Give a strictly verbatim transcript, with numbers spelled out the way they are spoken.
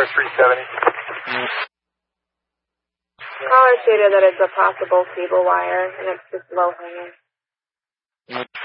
three seventy. Caller stated that it's a possible cable wire, and it's just low hanging.